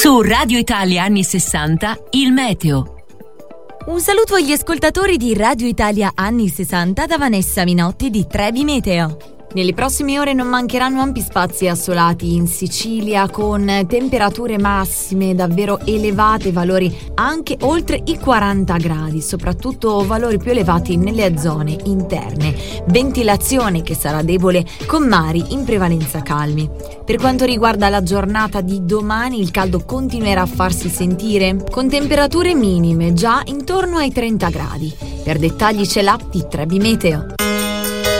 Su Radio Italia anni 60, il meteo. Un saluto agli ascoltatori di Radio Italia anni 60 da Vanessa Minotti di Trebi Meteo. Nelle prossime ore non mancheranno ampi spazi assolati in Sicilia, con temperature massime davvero elevate, valori anche oltre i 40 gradi, soprattutto valori più elevati nelle zone interne. Ventilazione che sarà debole, con mari in prevalenza calmi. Per quanto riguarda la giornata di domani, il caldo continuerà a farsi sentire, con temperature minime già intorno ai 30 gradi. Per dettagli c'è l'app di Trebi Meteo.